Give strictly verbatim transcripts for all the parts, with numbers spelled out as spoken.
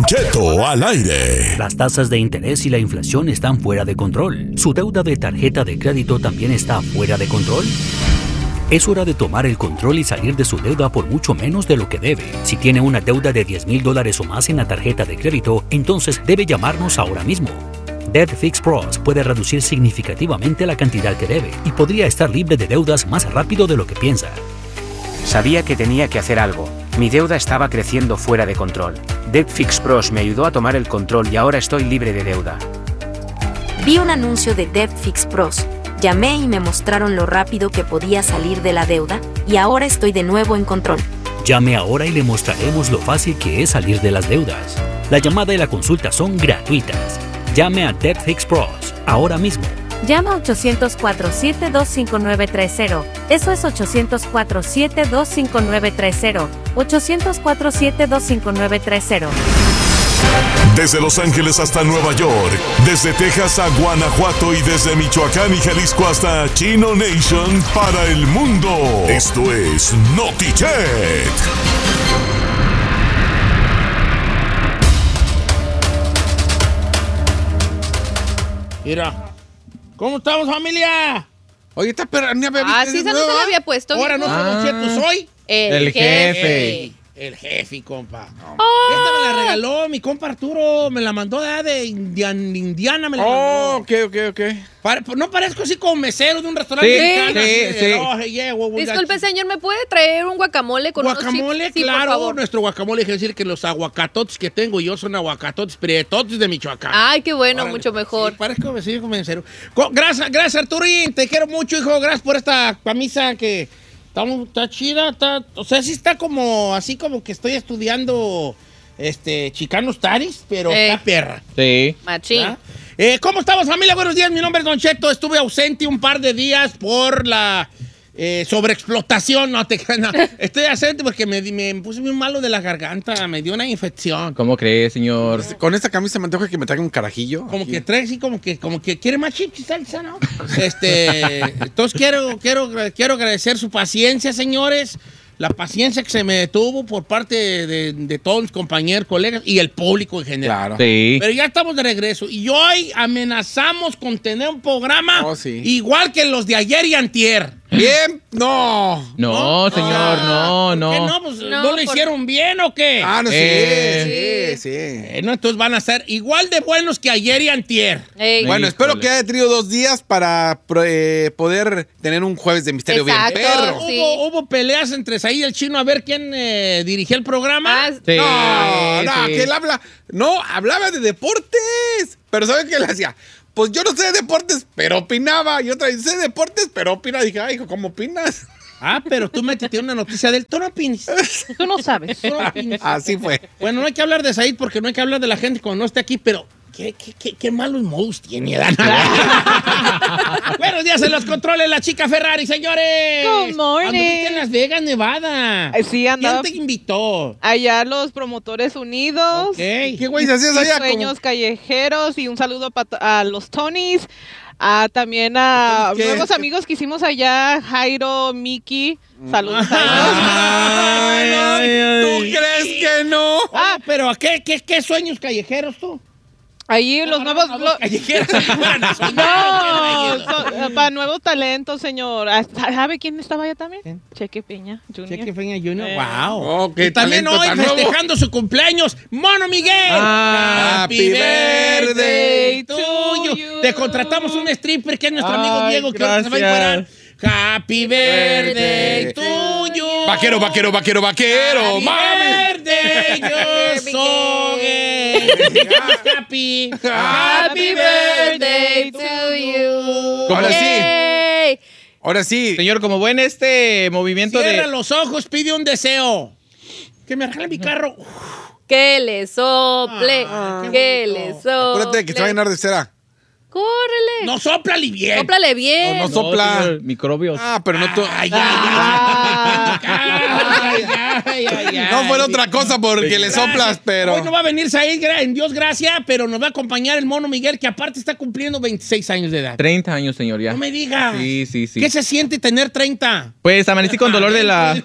Cheto al aire. Las tasas de interés y la inflación están fuera de control. ¿Su deuda de tarjeta de crédito también está fuera de control? Es hora de tomar el control y salir de su deuda por mucho menos de lo que debe. Si tiene una deuda de diez mil dólares o más en la tarjeta de crédito, entonces debe llamarnos ahora mismo. Debt Fix Pros puede reducir significativamente la cantidad que debe y podría estar libre de deudas más rápido de lo que piensa. Sabía que tenía que hacer algo. Mi deuda estaba creciendo fuera de control. Debt Fix Pros me ayudó a tomar el control y ahora estoy libre de deuda. Vi un anuncio de Debt Fix Pros. Llamé y me mostraron lo rápido que podía salir de la deuda y ahora estoy de nuevo en control. Llame ahora y le mostraremos lo fácil que es salir de las deudas. La llamada y la consulta son gratuitas. Llame a Debt Fix Pros ahora mismo. Llama a ocho cero cuatro, siete dos cinco nueve tres cero. Eso es ocho cero cuatro, siete dos cinco nueve tres cero. ocho cero cuatro, siete dos cinco nueve tres cero. Desde Los Ángeles hasta Nueva York, desde Texas a Guanajuato y desde Michoacán y Jalisco hasta Chino Nation para el mundo. Esto es NotiChet. Mira, ¿cómo estamos, familia? Oye, esta perra ni había Ah, sí, esa no se la había puesto. Ahora no viejo. soy Don Cheto, soy El, El jefe. jefe. el jefe, compa. Oh. Esta me la regaló mi compa Arturo, me la mandó de, de Indian- Indiana, me la Oh, mandó. ok, ok, ok. Pare- no parezco así como mesero de un restaurante Sí, mexicano. sí, así de, sí. "Oh, hey, yeah, we- we got Disculpe, you". señor, ¿me puede traer un guacamole con Guacamole, unos chips? Sí, por claro. favor. Nuestro guacamole, quiere decir que los aguacatotes que tengo yo son aguacatotes prietotes de Michoacán. Ay, qué bueno, Órale. mucho mejor. Sí, parezco vecino como mesero. Co- Gracias, gracias, Arturín. Te quiero mucho, hijo. Gracias por esta camisa que está, muy- está chida. Está, o sea, sí está como así como que estoy estudiando este Chicano Studies, pero Eh. está perra. Sí. Machín. ¿Ah? Eh, ¿Cómo estamos, familia? Buenos días. Mi nombre es Don Cheto. Estuve ausente un par de días por la eh, sobreexplotación. No te creas, no. Estoy ausente porque me, me puse muy malo de la garganta. Me dio una infección. ¿Cómo crees, señor? Con esta camisa me antoja que me traiga un carajillo. Como aquí. que trae así, como que, como que quiere más chips y salsa, ¿no? Este, entonces quiero, quiero, quiero agradecer su paciencia, señores. La paciencia que se me detuvo por parte de, de todos mis compañeros, colegas y el público en general. Claro. Sí. Pero ya estamos de regreso. Y hoy amenazamos con tener un programa Oh, sí. igual que los de ayer y antier. Bien. No. No, señor, Ah, no, ¿por qué no. no? Pues, No, ¿no lo por- hicieron bien o qué? Ah, no, sí, Eh. sí, sí. Eh, no, entonces van a ser igual de buenos que ayer y antier. Ey. Bueno, Híjole. espero que haya tenido dos días para pro- eh, poder tener un jueves de misterio Exacto. bien perro. Sí. Hubo, hubo peleas entre Saí y el Chino a ver quién eh, dirigía el programa. Ah, Sí, No, no, sí. que él habla. No, hablaba de deportes. Pero ¿saben qué le hacía? Pues yo no sé de deportes, pero opinaba. Y otra dice, sé de deportes, pero opina. Dije, ay, hijo, ¿cómo opinas? Ah, pero tú metiste una noticia del Tú no opines. Tú no sabes. Tú no opines. Así fue. Bueno, no hay que hablar de Said porque no hay que hablar de la gente cuando no esté aquí, pero qué, qué, qué, qué malos modos tiene, Dan. Buenos días en los controles, la chica Ferrari, señores. Good morning. Anduviste en Las Vegas, Nevada. Eh, sí, andaba- ¿Quién te invitó? Allá los promotores unidos. Ok. ¿Qué güey se hacías Los allá? sueños Como- callejeros y un saludo pa- a los Tonys. A también a ¿Qué? nuevos amigos que hicimos allá, Jairo, Miki. Saludos a Ay, Ay, ay, ¿Tú ay. crees que no? Ah, pero ¿a qué, qué, qué sueños callejeros tú? ellos. Ahí los nuevos... lo- Callejeros. Bueno, soñar, No, callejeros. so- para nuevos talentos, señor. Ah, ¿Sabe quién estaba allá también? Cheque Peña Junior. Cheque Peña Junior, Eh. wow. Oh, qué Y también talento hoy tan nuevo. festejando su cumpleaños, Mono Miguel. Ah, happy birthday to to you. you. Te contratamos un stripper que es nuestro amigo Ay, Diego, que ahora se va a encuerar. Happy birthday to you. Vaquero, vaquero, vaquero, vaquero. Happy ¡Mami! birthday, yo soy happy. Happy birthday to you. Ahora sí. Yay. Ahora sí. Señor, como ven este movimiento Cierra de... los ojos, pide un deseo. Que me arregle mi carro. Que le sople. Ah, qué que bonito. le sople. Acuérdate de que se va a llenar de cera. Córrele. No, sóplale bien. Sóplale bien. No, no sopla. señor, microbios. Ah, pero no tú. Ay, ya, ya. Ay, ay, ay, ay, No fuera otra cosa porque le soplas, pero... Hoy no va a venir Said, en Dios gracia, pero nos va a acompañar el mono Miguel, que aparte está cumpliendo veintiséis años de edad. treinta años, señor, ya. No me digas. Sí, sí, sí. ¿Qué se siente tener treinta? Pues amanecí con dolor de la...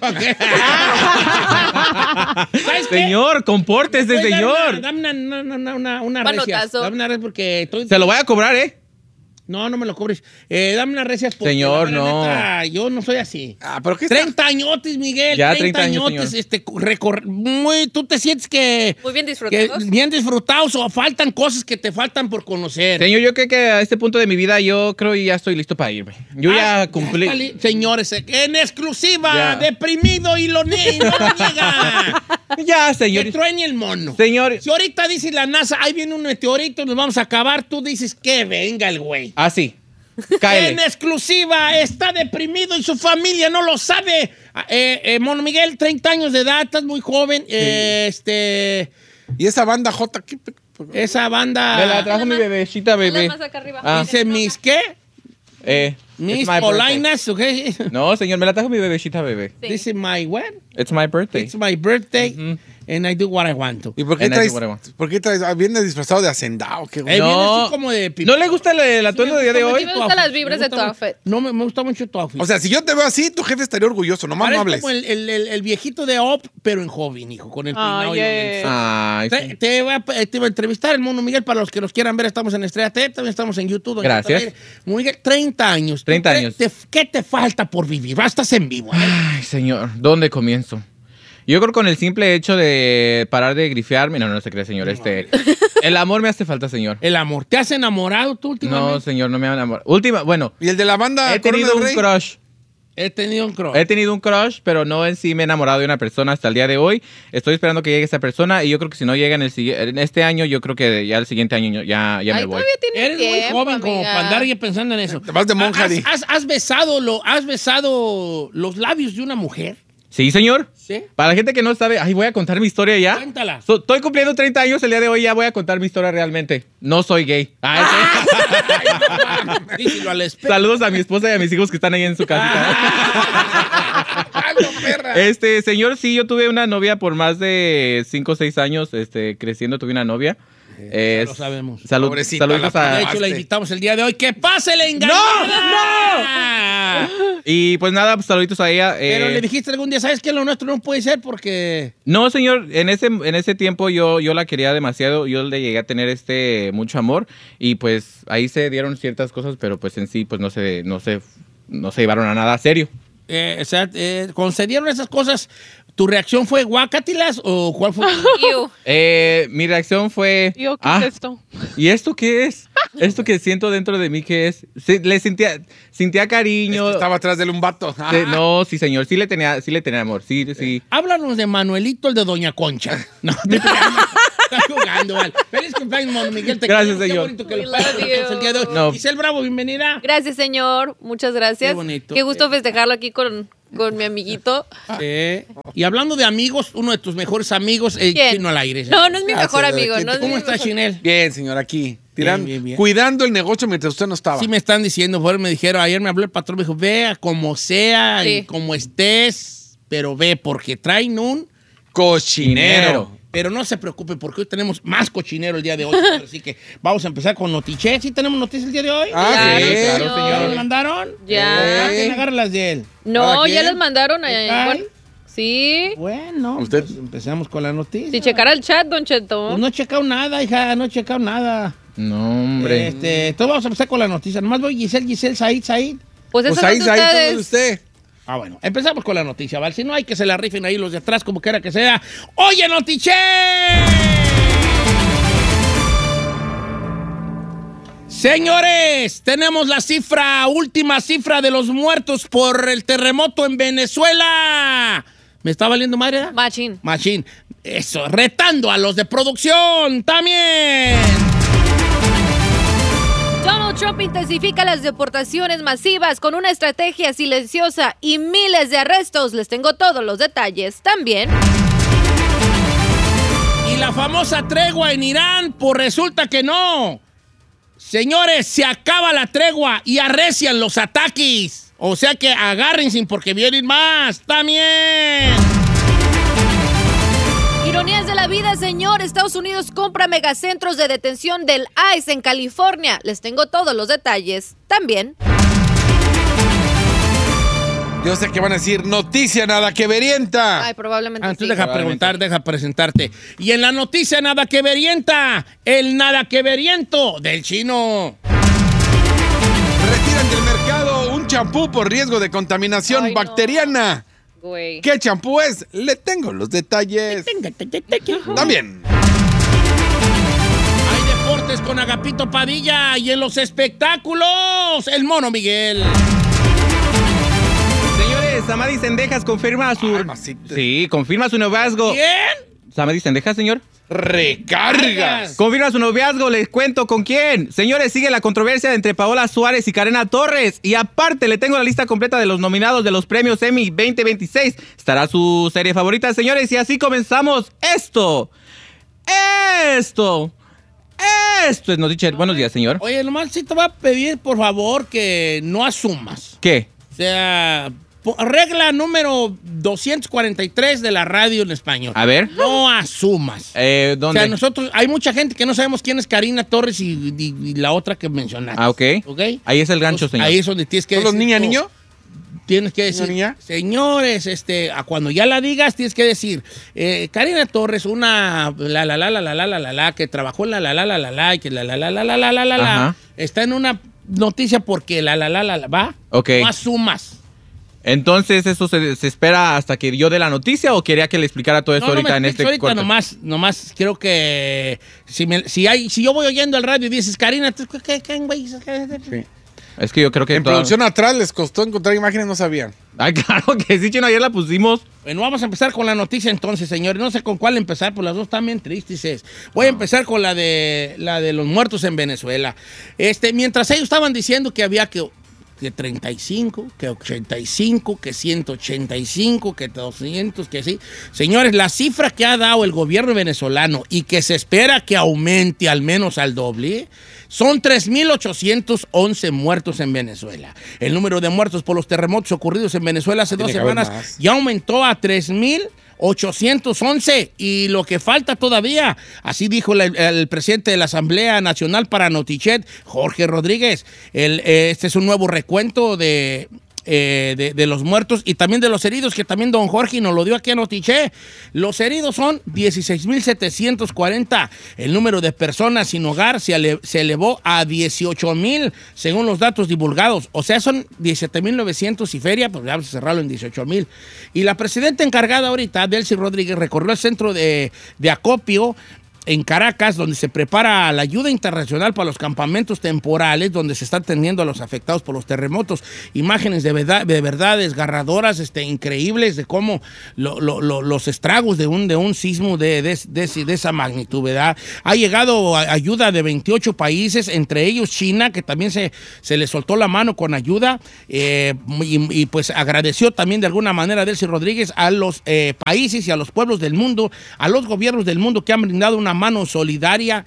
¿Sabes qué? Señor, compórtese, ¿Puedes dar señor. una- Dame una, una, una, una, una Manotazo. recias. Dame una res porque estoy... Se lo voy a cobrar, ¿eh? No, no me lo cobres. Eh, dame unas recias porque Señor, la no. neta, yo no soy así. Ah, pero ¿qué está? treinta añotes, Miguel. Ya, treinta, treinta años, añotes, señor. este, recorre- muy, tú te sientes que... Muy bien que disfrutados. bien disfrutados o faltan cosas que te faltan por conocer. Señor, yo creo que a este punto de mi vida yo creo que ya estoy listo para irme. Yo Ah, ya cumplí. está li- Señores, en exclusiva, Ya. deprimido y lo, nie- y no lo niega. Ya, señor. Que truene el mono. Señor. Si ahorita dice la NASA, ahí viene un meteorito y nos vamos a acabar, tú dices que venga el güey. Así. En Cáele. exclusiva, está deprimido y su familia no lo sabe. Eh, eh, Mono Miguel, treinta años de edad, estás muy joven. eh, este, ¿Y esa banda J? ¿Qué? esa banda... Me la trajo mi bebecita, bebé. Más acá arriba. Ah. Dice mis, ¿qué? Eh, Mis it's my polainas, ¿ok? birthday. No, señor, me la trajo mi bebecita, bebé. Sí. Dice my what? It's my birthday. It's my birthday Ujú. and I do what I want to. ¿Y por qué And I traes? do what I want. ¿Por qué traes? ah, ¿Viene disfrazado de hacendado? ¿Qué? Eh, viene así como de pipi. ¿No le gusta el, el atuendo de día de hoy? Me gustan las vibras de tu outfit. No, me, me gusta mucho tu outfit. O sea, si yo te veo así, tu jefe estaría orgulloso. Nomás no Parezco hables. como el, el, el, el viejito de Op, pero en joven, hijo, con el peinado Ay, y los eh. lentes. Ay, Te, sí. te, voy a, te voy a entrevistar el Mono Miguel para los que nos quieran ver. Estamos en Estrella T V, también estamos en YouTube. doña Gracias. Tamaira. Mono Miguel, treinta años. treinta ¿Qué años. te- ¿Qué te falta por vivir? Ah, estás en vivo. ¿eh? Ay, señor, ¿dónde comienzo? Yo creo con el simple hecho de parar de grifearme. No, no se cree, señor. Este, el amor me hace falta, señor. El amor. ¿Te has enamorado tú No, últimamente? señor, no me ha enamorado. Última, bueno, ¿Y el de la banda he Corona tenido del un Rey? crush. He tenido un crush. He tenido un crush, pero no en sí me he enamorado de una persona hasta el día de hoy. Estoy esperando que llegue esa persona y yo creo que si no llega en, el, sigui- en este año, yo creo que ya el siguiente año ya, ya me Ay, voy. todavía tiene Eres muy tiempo, joven como amiga. para andar ya pensando en eso. Te vas de monja, ¿Has, di. has- has besado lo, ¿Has besado los labios de una mujer? Sí, señor. Sí. Para la gente que no sabe, ay, voy a contar mi historia ya. Cuéntala. So- estoy cumpliendo treinta años el día de hoy, ya voy a contar mi historia realmente. No soy gay. Ay, sí. Díselo al espejo. Saludos a mi esposa y a mis hijos que están ahí en su casa. Este, señor, sí, yo tuve una novia por más de cinco o seis años, este, creciendo tuve una novia. Ya Es- lo sabemos. salud- Pobrecita, saludos la a... De hecho, la invitamos el día de hoy. ¡Que pase la engañada! ¡No! Y pues nada, pues saluditos a ella. eh, Pero le dijiste algún día, ¿sabes qué? Lo nuestro no puede ser porque... No, señor, en ese, en ese tiempo yo, yo la quería demasiado, yo le llegué a tener este mucho amor y pues ahí se dieron ciertas cosas, pero pues en sí pues no se, no se, no se llevaron a nada serio. Eh, o sea, eh, concedieron esas cosas. ¿Tu reacción fue guacatilas o cuál fue? Ew. Eh, mi reacción fue... Yo, ¿qué "Ah, es esto? ¿Y esto qué es? ¿Esto que siento dentro de mí qué es? Sí, le sentía, sentía cariño. Estaba atrás de él un vato. Sí, no, sí, señor, sí le tenía, sí le tenía amor, sí, sí. Háblanos de Manuelito, el de Doña Concha. No, te estás jugando, vale. Feliz cumpleaños, Mono Miguel. Te Gracias, queremos. Qué señor. bonito que We lo pases love con nosotros you. el día de hoy. No. Giselle Bravo, bienvenida. Gracias, señor. Muchas gracias. Qué bonito. Qué gusto festejarlo aquí con, con mi amiguito. Eh, y hablando de amigos, uno de tus mejores amigos, el ¿Quién? Chino al aire. No, no es mi Ah, mejor sí, amigo. ¿quién- No es ¿Cómo mi está, mejor- Chinel? Bien, señor, aquí. Tirando, bien, bien. Cuidando el negocio mientras usted no estaba. Sí me están diciendo, por me dijeron, ayer me habló el patrón, me dijo, vea como sea y Sí. como estés, pero ve, porque traen un... Cochinero. Pero no se preocupe, porque hoy tenemos más cochinero el día de hoy. Así que vamos a empezar con noticias. ¿Sí tenemos noticias el día de hoy? Ah, Claro, sí. señor. claro, señor. ¿Ya nos mandaron? Ya. Ah, ¿quién agarra las de él? No, ¿Cada ya quien? los mandaron. ¿Qué eh, tal? bueno, sí. Bueno, Usted- pues empezamos con la noticia. Si checara el chat, Don Cheto. Pues no he checado nada, hija, no he checado nada. No, hombre. Este, entonces vamos a empezar con la noticia. Nomás voy Giselle, Giselle, Said, Said. Pues eso Pues ahí, es de ahí todo de ustedes. usted. Ah, bueno, empezamos con la noticia, ¿vale? Si no, hay que se la rifen ahí los de atrás, como quiera que sea. ¡Oye, notiche! Señores, tenemos la cifra, última cifra de los muertos por el terremoto en Venezuela. ¿Me está valiendo madre? ¿verdad? Machín. Machín. Eso, retando a los de producción también. Donald Trump intensifica las deportaciones masivas con una estrategia silenciosa y miles de arrestos. Les tengo todos los detalles también. Y la famosa tregua en Irán, pues resulta que no. Señores, se acaba la tregua y arrecian los ataques. O sea que agárrense porque vienen más. ¡También! Ironías de la vida, señor. Estados Unidos compra megacentros de detención del ICE en California. Les tengo todos los detalles también. Yo sé que van a decir noticia nada que verienta. Ay, probablemente ah, sí. Deja preguntar, deja presentarte. Y en la noticia nada que verienta, el nada que veriento del chino. Retiran del mercado un champú por riesgo de contaminación Ay, no. bacteriana. Güey. ¿Qué champú es? Le tengo los detalles. También. Hay deportes con Agapito Padilla y en los espectáculos, el Mono Miguel. Señores, Samadhi Sendejas confirma su... Ay, masita. Sí, confirma su noviazgo. ¿Quién? Samadhi Sendejas, señor. Recargas. Confirma su noviazgo, les cuento con quién. Señores, sigue la controversia entre Paola Suárez y Karena Torres. Y aparte, le tengo la lista completa de los nominados de los premios Emmy veinte veintiséis. Estará su serie favorita, señores. Y así comenzamos esto. Esto. Esto es Notiche. Buenos días, señor. Oye, nomás sí te voy a pedir, por favor, que no asumas. ¿Qué? O sea, po- regla número doscientos cuarenta y tres de la radio en español. A ver. No asumas. Eh, O ¿Dónde? sea, nosotros, hay mucha gente que no sabemos quién es Karina Torres y, y- y la otra que mencionaste. Ah, ok. ¿Ok? Ahí es el gancho, Entonces, señor. Ahí es donde tienes que ¿Son los decir niña, tú. niño? Tienes que decir, niña? señores, este, a cuando ya la digas, tienes que decir, eh, Karina Torres, una la la la la la la la la la que trabajó en la la la la la la y que la la la la la la la la la Ajá. está en una noticia porque la la la la la va. Ok. No asumas. Entonces, ¿eso se, se espera hasta que yo dé la noticia o quería que le explicara todo eso No, no ahorita me en expliques este ahorita corte? nomás, nomás creo que si, me, si, hay, si yo voy oyendo el radio y dices, Karina, ¿tú ¿qué, qué, güey? Sí. Es que yo creo que... En toda- producción atrás les costó encontrar imágenes, no sabían. Ay, claro que sí, Chino, ayer la pusimos. Bueno, vamos a empezar con la noticia entonces, señores. No sé con cuál empezar, pues las dos están bien tristes. es. Voy a empezar con la de la de los muertos en Venezuela. Este, mientras ellos estaban diciendo que había que, que treinta y cinco, que ochenta y cinco, que ciento ochenta y cinco, que doscientos, que sí. Señores, la cifra que ha dado el gobierno venezolano y que se espera que aumente al menos al doble, son tres mil ochocientos once muertos en Venezuela. El número de muertos por los terremotos ocurridos en Venezuela hace Tiene dos que haber semanas más. ya aumentó a tres mil ochocientos once y lo que falta todavía, así dijo la- el presidente de la Asamblea Nacional para Notichet, Jorge Rodríguez. El, eh, este es un nuevo recuento de, eh, de, de los muertos y también de los heridos, que también don Jorge nos lo dio aquí a Notichet. Los heridos son dieciséis mil setecientos cuarenta. El número de personas sin hogar se, ele- se elevó a dieciocho mil, según los datos divulgados. O sea, son diecisiete mil novecientos y feria, pues vamos a cerrarlo en dieciocho mil. Y la presidenta encargada ahorita, Delcy Rodríguez, recorrió el centro de, de acopio en Caracas, donde se prepara la ayuda internacional para los campamentos temporales, donde se están atendiendo a los afectados por los terremotos. Imágenes de verdad, de verdad desgarradoras, este, increíbles, de cómo lo- lo- lo- los estragos de un, de un sismo de, de, de- de esa magnitud, ¿verdad? Ha llegado a- ayuda de veintiocho países, entre ellos China, que también se, se le soltó la mano con ayuda, eh, y, y, pues agradeció también de alguna manera Delcy Rodríguez a los eh, países y a los pueblos del mundo, a los gobiernos del mundo que han brindado una mano solidaria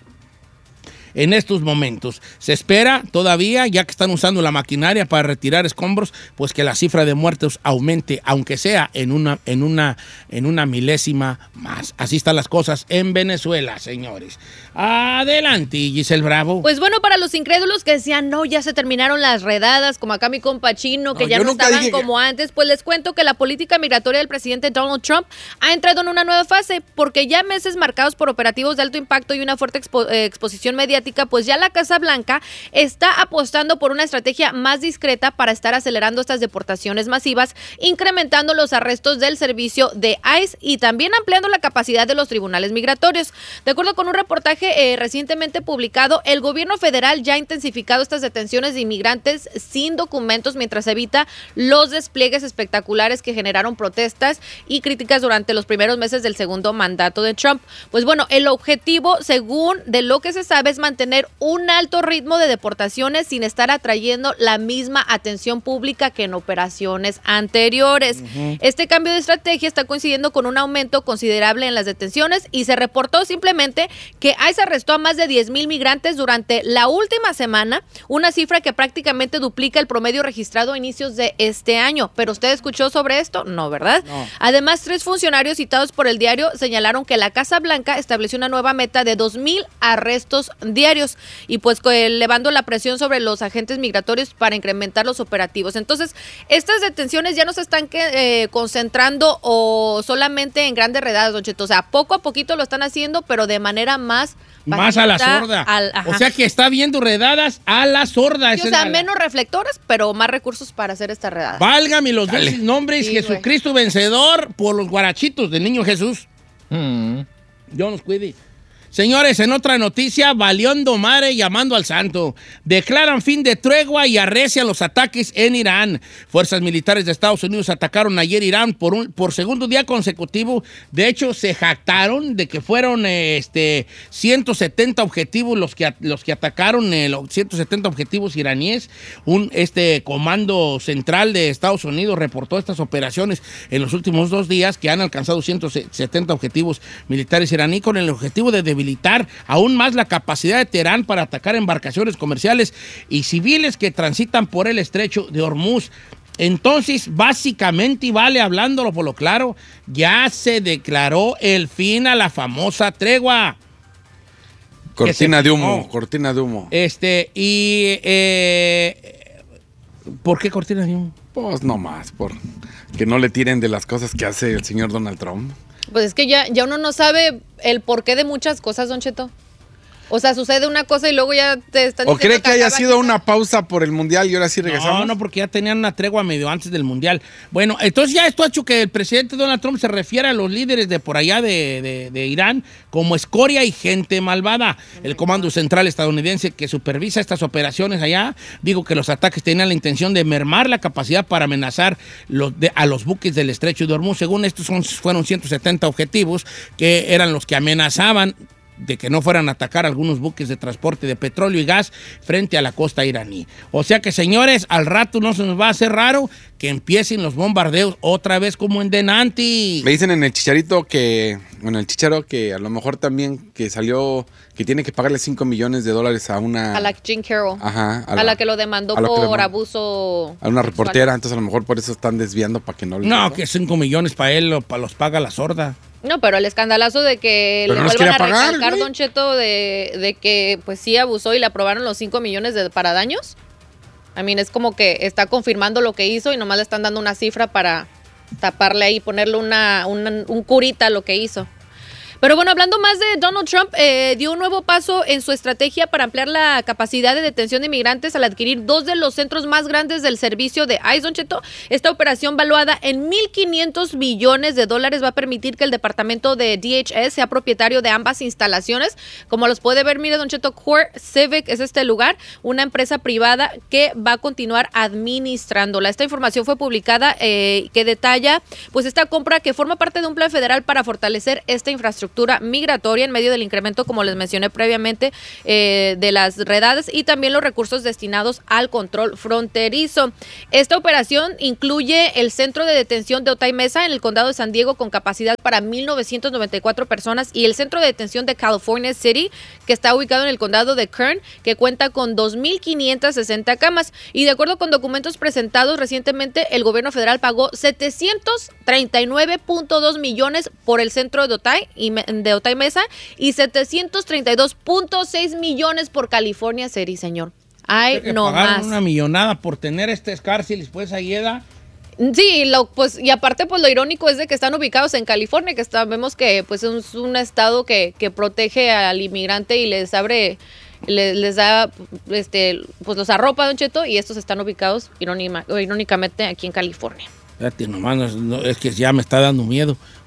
en estos momentos. Se espera todavía, ya que están usando la maquinaria para retirar escombros, pues que la cifra de muertos aumente, aunque sea en una, en una, en una milésima más. Así están las cosas en Venezuela, señores. Adelante, Giselle Bravo. Pues bueno, para los incrédulos que decían, no, ya se terminaron las redadas, como acá mi compa Chino, que No, ya yo no nunca estaban dije que- como antes, pues les cuento que la política migratoria del presidente Donald Trump ha entrado en una nueva fase, porque ya meses marcados por operativos de alto impacto y una fuerte expo- eh, exposición mediática, pues ya la Casa Blanca está apostando por una estrategia más discreta para estar acelerando estas deportaciones masivas, incrementando los arrestos del servicio de ICE y también ampliando la capacidad de los tribunales migratorios. De acuerdo con un reportaje eh, recientemente publicado, el gobierno federal ya ha intensificado estas detenciones de inmigrantes sin documentos mientras evita los despliegues espectaculares que generaron protestas y críticas durante los primeros meses del segundo mandato de Trump. Pues bueno, el objetivo, según de lo que se sabe, es mantener un alto ritmo de deportaciones sin estar atrayendo la misma atención pública que en operaciones anteriores. Uh-huh. Este cambio de estrategia está coincidiendo con un aumento considerable en las detenciones y se reportó simplemente que ICE arrestó a más de diez mil migrantes durante la última semana, una cifra que prácticamente duplica el promedio registrado a inicios de este año. ¿Pero usted escuchó sobre esto? No, ¿verdad? No. Además, tres funcionarios citados por el diario señalaron que la Casa Blanca estableció una nueva meta de dos mil arrestos diarios y pues elevando la presión sobre los agentes migratorios para incrementar los operativos. Entonces, estas detenciones ya no se están eh, concentrando o solamente en grandes redadas, Don Cheto. O sea, poco a poquito lo están haciendo, pero de manera más... Más a la sorda. Al, o sea que está viendo redadas a la sorda. Sí, o sea, menos reflectores, pero más recursos para hacer esta redada. Válgame los dulces nombres, sí, Jesucristo wey. Vencedor por los guarachitos del niño Jesús. Mm. Dios nos cuide. Señores, en otra noticia, valiendo madre llamando al santo. Declaran fin de tregua y arrecian los ataques en Irán. Fuerzas militares de Estados Unidos atacaron ayer Irán por un por segundo día consecutivo. De hecho, se jactaron de que fueron este, ciento setenta objetivos los que, los que atacaron, eh, los ciento setenta objetivos iraníes. Un este, comando central de Estados Unidos reportó estas operaciones en los últimos dos días que han alcanzado ciento setenta objetivos militares iraníes con el objetivo de debilitar aún más la capacidad de Teherán para atacar embarcaciones comerciales y civiles que transitan por el estrecho de Hormuz. Entonces, básicamente, y vale hablándolo por lo claro, ya se declaró el fin a la famosa tregua. Cortina de humo, cortina de humo. Este, y... Eh, ¿por qué cortina de humo? Pues no más, por que no le tiren de las cosas que hace el señor Donald Trump. Pues es que ya, ya uno no sabe el porqué de muchas cosas, Don Cheto. O sea, sucede una cosa y luego ya te están diciendo... ¿O cree que haya sido una pausa por el Mundial y ahora sí regresamos? No, no, porque ya tenían una tregua medio antes del Mundial. Bueno, entonces ya esto ha hecho que el presidente Donald Trump se refiera a los líderes de por allá de, de, de Irán como escoria y gente malvada. El Comando Central estadounidense que supervisa estas operaciones allá dijo que los ataques tenían la intención de mermar la capacidad para amenazar los de, a los buques del estrecho de Hormuz. Según estos son, fueron ciento setenta objetivos que eran los que amenazaban de que no fueran a atacar algunos buques de transporte de petróleo y gas frente a la costa iraní. O sea que, señores, al rato no se nos va a hacer raro que empiecen los bombardeos otra vez como en Denanti. Me dicen en el chicharito que, bueno, el chicharo que a lo mejor también que salió, que tiene que pagarle cinco millones de dólares a una... A la Jean Carroll. Ajá. A la, a la que lo demandó por abuso... A una reportera, entonces a lo mejor por eso están desviando para que no... le No, que cinco millones para él, para los paga la sorda. No, pero el escandalazo de que pero le no vuelvan a pagar, recalcar, ¿sí? Don Cheto, de, de que pues sí abusó y le aprobaron los cinco millones de, para daños. I mean, es como que está confirmando lo que hizo y nomás le están dando una cifra para taparle ahí, ponerle una, una, un curita a lo que hizo. Pero bueno, hablando más de Donald Trump, eh, dio un nuevo paso en su estrategia para ampliar la capacidad de detención de inmigrantes al adquirir dos de los centros más grandes del servicio de ICE, Don Cheto. Esta operación, valuada en mil quinientos millones de dólares, va a permitir que el departamento de D H S sea propietario de ambas instalaciones. Como los puede ver, mire, Don Cheto, Core Civic es este lugar, una empresa privada que va a continuar administrándola. Esta información fue publicada eh, que detalla pues esta compra que forma parte de un plan federal para fortalecer esta infraestructura migratoria en medio del incremento, como les mencioné previamente, eh, de las redadas y también los recursos destinados al control fronterizo. Esta operación incluye el centro de detención de Otay Mesa en el condado de San Diego con capacidad para mil novecientas noventa y cuatro personas y el centro de detención de California City, que está ubicado en el condado de Kern, que cuenta con dos mil quinientas sesenta camas. Y de acuerdo con documentos presentados recientemente, el gobierno federal pagó setecientos treinta y nueve punto dos millones por el centro de Otay y de Otay Mesa y setecientos treinta y dos punto seis millones por California City, señor. Ay, no más. Una millonada por tener este cárcel después ahí da. Sí, lo, pues, y aparte, pues lo irónico es de que están ubicados en California, que sabemos que pues es un estado que, que protege al inmigrante y les abre, les, les da, este, pues los arropa, Don Cheto, y estos están ubicados irónica, irónicamente aquí en California. Fíjate, nomás, no, es que ya me está dando miedo.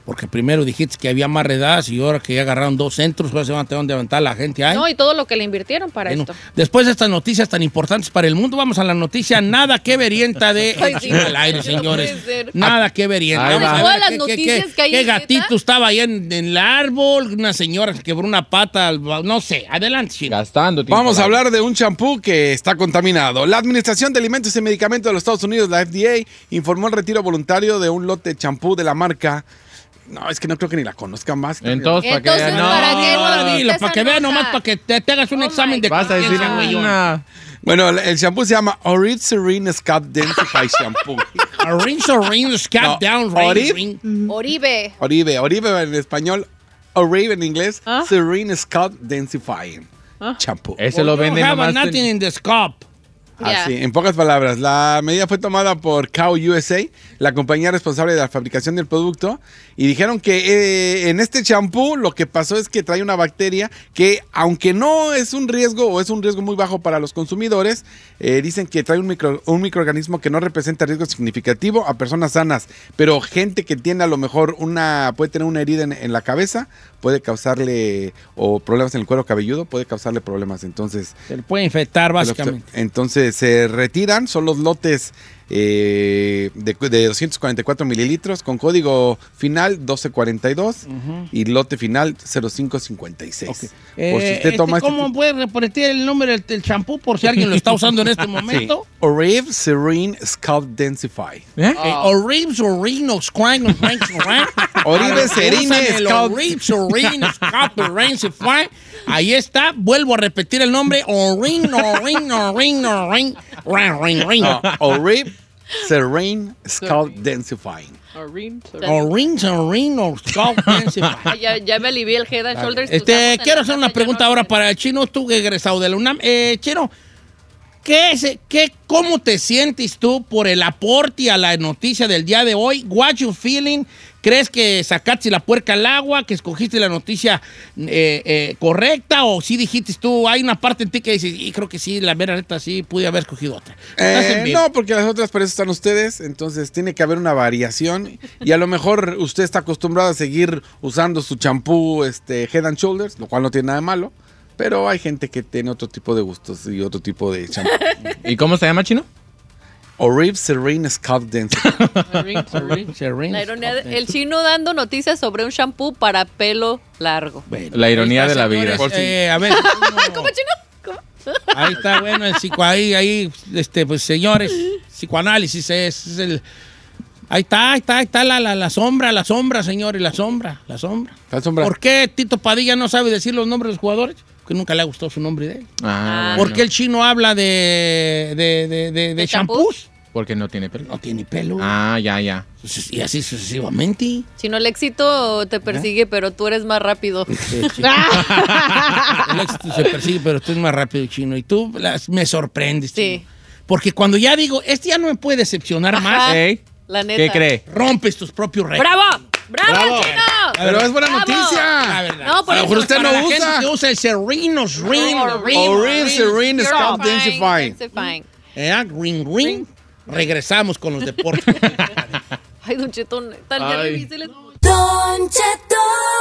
Porque primero dijiste que había más redadas y ahora que ya agarraron dos centros, pues se van a tener que levantar la gente ahí. No, y todo lo que le invirtieron para Bueno, esto. después de estas noticias tan importantes para el mundo, vamos a la noticia nada que verienta de Ay, El sí, Chino al aire, no señores. puede ser. Nada que verienta. Ahí Vamos va. a ver Todas las qué- qué- noticias qué- que hay qué en gatito neta. estaba ahí en, en el árbol, una señora que quebró una pata, al- no sé. Adelante, Chino. Gastando tiempo. Vamos a al aire. hablar de un champú que está contaminado. La Administración de Alimentos y Medicamentos de los Estados Unidos, la F D A, informó el retiro voluntario de un lote de champú de la marca. No, es que no creo que ni la conozcan más. Entonces, ¿para qué? Entonces, No. ¿para qué no? Ahora dilo, Esa para que nota. vean nomás, para que te, te hagas un Oh examen my de Vas a decir conciencia, güeyón. una... Bueno, el champú se llama Oriv Serene Scalp Densify Shampoo. Rinse or rinse, scalp No, down, ring, Oriv. ring. Oribe. Oribe, Oribe en español, Orive en inglés, ¿Ah? Serene Scalp Densifying Shampoo. Ese lo We venden don't have nomás. nothing in the scope. Ya. Así, en pocas palabras, la medida fue tomada por Cow U S A, la compañía responsable de la fabricación del producto, y dijeron que eh, en este champú lo que pasó es que trae una bacteria que, aunque no es un riesgo o es un riesgo muy bajo para los consumidores, eh, dicen que trae un, micro, un microorganismo que no representa riesgo significativo a personas sanas, pero gente que tiene a lo mejor una, puede tener una herida en, en la cabeza, puede causarle, o problemas en el cuero cabelludo, puede causarle problemas. Entonces, Se le puede infectar, básicamente. entonces se retiran, son los lotes eh, de, de doscientos cuarenta y cuatro mililitros con código final doce cuarenta y dos y lote final cero cinco cincuenta y seis. Ok. Por si Eh, usted este, toma este ¿Cómo tipo- puede repetir el nombre del, del champú por si alguien lo está usando en este momento? Sí. Orive Serene Scalp Densify. ¿Eh? Eh, Oribe, Orino, Scrang, Rank, Rank. Oribe Serene Scalp. Oribe, Orino, Scalp, Rancify. Ahí está. Vuelvo a repetir el nombre. Orino, Orino, Orino, Ring, Ring, Ring, Ring. No, Orive Serene Scalp Densifying. Orino, Orino, Scalp, Rancify. Ay, Ya, ya me alivié el Head and Shoulders. que Este, usamos en quiero la hacer casa, una ya pregunta no ahora sé. para el Chino, tú que egresado de la UNAM. Eh, Chino, ¿qué es, qué, ¿cómo te sientes tú por el aporte a la noticia del día de hoy? What you feeling? ¿Crees que sacaste la puerca al agua, que escogiste la noticia eh, eh, correcta o sí dijiste tú, hay una parte en ti que dices, y creo que sí, la mera neta sí, pude haber escogido otra? Estás en Eh, vivo. no, porque las otras para eso están ustedes, entonces tiene que haber una variación y a lo mejor usted está acostumbrado a seguir usando su champú este, Head and Shoulders, lo cual no tiene nada de malo, pero hay gente que tiene otro tipo de gustos y otro tipo de champú. ¿Y cómo se llama, Chino? Orive Serene Scalp Densify. La ironía de- el chino dando noticias sobre un shampoo para pelo largo. Bueno, La ironía ahí está, de la vida. señores, eh, a ver, ¿Cómo, chino? ¿Cómo? ahí está, bueno, el psico, ahí, ahí, este, pues señores, psicoanálisis es, es el... Ahí está, ahí está, ahí está la, la, la sombra, la sombra, señores, la sombra, la sombra. La sombra. ¿Por qué Tito Padilla no sabe decir los nombres de los jugadores? Porque nunca le ha gustado su nombre de él. Ah, ¿Por bueno. qué el chino habla de, de, de, de, de ¿De shampoos? Porque no tiene pelo. No tiene pelo. Ah, ya, ya. Y así sucesivamente. Chino, el éxito te persigue, pero tú eres más rápido. Sí, sí. El éxito se persigue, pero tú eres más rápido, chino. Y tú las- me sorprendes, Sí. chino. Porque cuando ya digo, este ya no me puede decepcionar más, Ajá. Ey, La neta. ¿qué cree? rompes tus propios récords. ¡Bravo! ¡Bravo, Bravo. chino! Pero es buena Bravo. La noticia. verdad. No, por A lo eso. mejor usted Para no la gente usa. que usa el Serene, Ring, Orive Serene Scalp Fine, Densify. densifying. Eh, ring, ring. Regresamos con los deportes. Ay, Don Cheto, tal día Ay. difíciles. Don Cheto.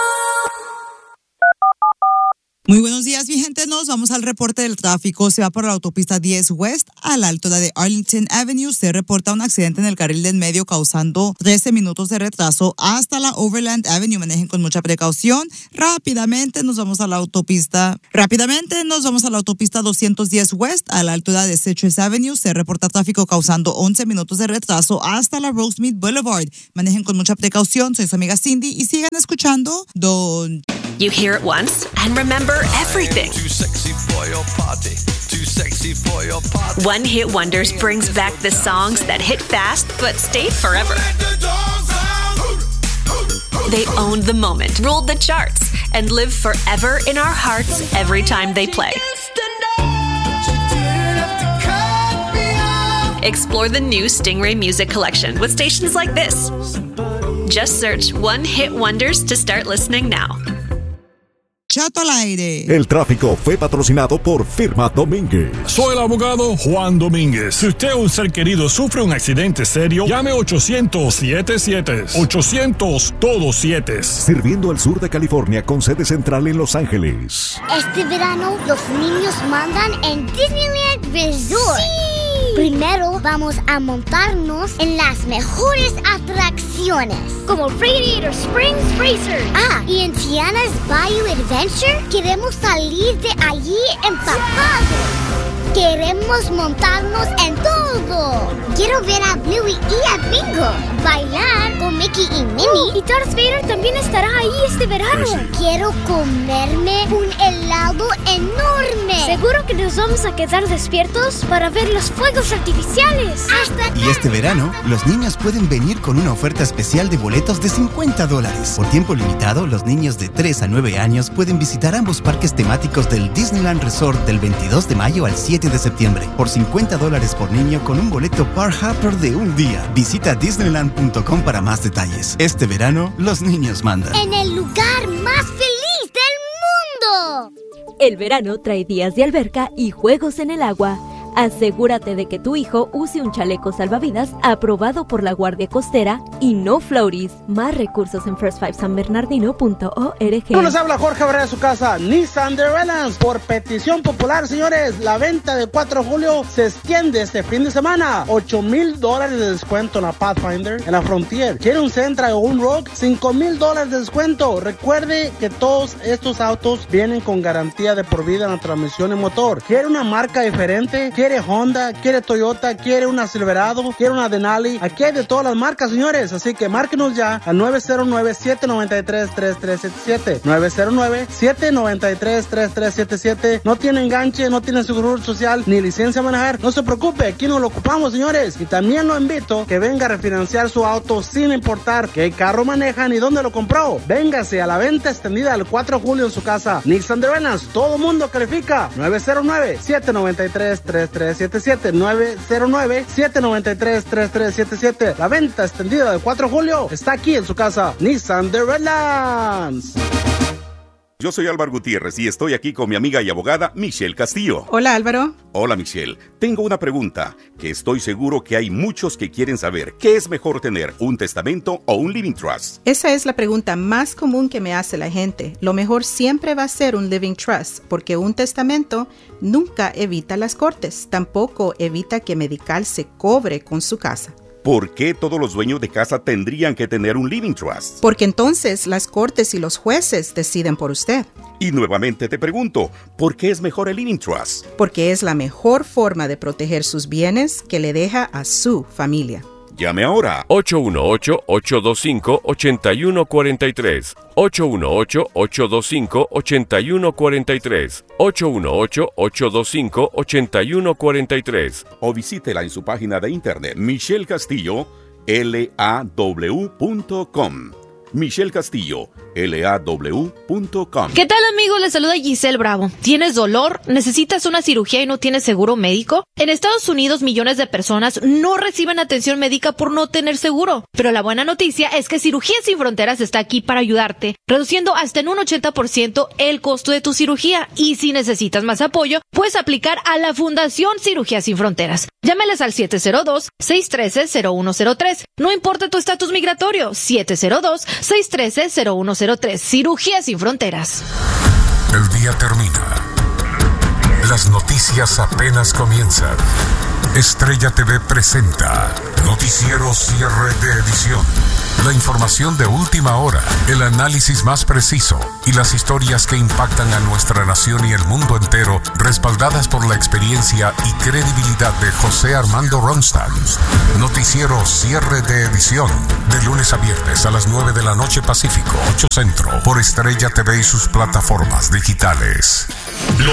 Muy buenos días, mi gente. Nos vamos al reporte del tráfico. Se va por la autopista diez West a la altura de Arlington Avenue. Se reporta un accidente en el carril del medio causando trece minutos de retraso hasta la Overland Avenue. Manejen con mucha precaución. Rápidamente nos vamos a la autopista. Rápidamente nos vamos a la autopista doscientos diez West a la altura de Citrus Avenue. Se reporta tráfico causando once minutos de retraso hasta la Rosemead Boulevard. Manejen con mucha precaución. Soy su amiga Cindy y sigan escuchando Don... You hear it once and remember everything. Too sexy for your party. Too sexy for your party. One Hit Wonders brings back the songs that hit fast but stayed forever. They owned the moment, ruled the charts, and live forever in our hearts every time they play. Explore the new Stingray Music Collection with stations like this. Just search One Hit Wonders to start listening now. Chato al aire. El tráfico fue patrocinado por Firma Domínguez. Soy el abogado Juan Domínguez. Si usted o un ser querido sufre un accidente serio, llame ochocientos siete siete. ochocientos todo siete. Sirviendo al sur de California con sede central en Los Ángeles. Este verano los niños mandan en Disneyland Resort. ¡Sí! Primero vamos a montarnos en las mejores atracciones, como Radiator Springs Racer. Ah, y en Tiana's Bayou Adventure queremos salir de allí empapados. Queremos montarnos en todo. Quiero ver a Bluey y a Bingo, bailar con Mickey y Minnie. Y Darth Vader también estará ahí este verano. Quiero comerme un helado enorme. Seguro que nos vamos a quedar despiertos para ver los fuegos artificiales. Hasta Y este verano, los niños pueden venir con una oferta especial de boletos de cincuenta dólares. Por tiempo limitado, los niños de tres a nueve años pueden visitar ambos parques temáticos del Disneyland Resort del veintidós de mayo al siete de septiembre. Por cincuenta dólares por niño con un boleto Park Hopper de un día. Visita disneyland punto com para más detalles. Este verano, los niños mandan. En el lugar más feliz del mundo. El verano trae días de alberca y juegos en el agua. Asegúrate de que tu hijo use un chaleco salvavidas aprobado por la Guardia Costera y no floaties. Más recursos en first five san bernardino punto org. ¿Cómo les habla Jorge Barrera de su casa? Nissan de Relance. Por petición popular, señores, la venta del cuatro de julio se extiende este fin de semana. ocho mil dólares de descuento en la Pathfinder, en la Frontier. ¿Quiere un Sentra o un Rogue? cinco mil dólares de descuento. Recuerde que todos estos autos vienen con garantía de por vida en la transmisión y motor. ¿Quiere una marca diferente? ¿Quiere Honda? ¿Quiere Toyota? ¿Quiere una Silverado? ¿Quiere una Denali? Aquí hay de todas las marcas, señores. Así que márquenos ya al nueve cero nueve, siete nueve tres, tres tres siete siete. nueve cero nueve, siete nueve tres, tres tres siete siete. No tiene enganche, no tiene seguro social, ni licencia a manejar. No se preocupe, aquí nos lo ocupamos, señores. Y también lo invito que venga a refinanciar su auto sin importar qué carro maneja ni dónde lo compró. Véngase a la venta extendida el cuatro de julio en su casa. Nissan de Relance. Todo mundo califica. nueve cero nueve, siete nueve tres, tres tres siete siete. nueve cero nueve, siete nueve tres, tres tres siete siete. La venta extendida del cuatro de julio está aquí en su casa. Nissan de Redlands. Yo soy Álvaro Gutiérrez y estoy aquí con mi amiga y abogada Michelle Castillo. Hola, Álvaro. Hola, Michelle. Tengo una pregunta que estoy seguro que hay muchos que quieren saber. ¿Qué es mejor tener, un testamento o un living trust? Esa es la pregunta más común que me hace la gente. Lo mejor siempre va a ser un living trust, porque un testamento nunca evita las cortes. Tampoco evita que Medical se cobre con su casa. ¿Por qué todos los dueños de casa tendrían que tener un living trust? Porque entonces las cortes y los jueces deciden por usted. Y nuevamente te pregunto, ¿por qué es mejor el living trust? Porque es la mejor forma de proteger sus bienes que le deja a su familia. Llame ahora. ocho uno ocho, ocho dos cinco, ocho uno cuatro tres. ocho uno ocho, ocho dos cinco, ocho uno cuatro tres. ocho uno ocho, ocho dos cinco, ocho uno cuatro tres. O visítela en su página de internet michelle castillo law punto com. Michelle Castillo, law punto com. ¿Qué tal, amigos? Les saluda Giselle Bravo. ¿Tienes dolor? ¿Necesitas una cirugía y no tienes seguro médico? En Estados Unidos, millones de personas no reciben atención médica por no tener seguro. Pero la buena noticia es que Cirugías Sin Fronteras está aquí para ayudarte, reduciendo hasta en un ochenta por ciento el costo de tu cirugía. Y si necesitas más apoyo, puedes aplicar a la Fundación Cirugías Sin Fronteras. Llámeles al siete cero dos, seis uno tres, cero uno cero tres. No importa tu estatus migratorio, siete cero dos, seis uno tres, cero uno cero tres. Cirugías Sin Fronteras. El día termina. Las noticias apenas comienzan. Estrella T V presenta Noticiero Cierre de Edición. La información de última hora, el análisis más preciso y las historias que impactan a nuestra nación y el mundo entero, respaldadas por la experiencia y credibilidad de José Armando Ronstadt. Noticiero Cierre de Edición, de lunes a viernes a las nueve de la noche Pacífico, ocho Centro, por Estrella T V y sus plataformas digitales.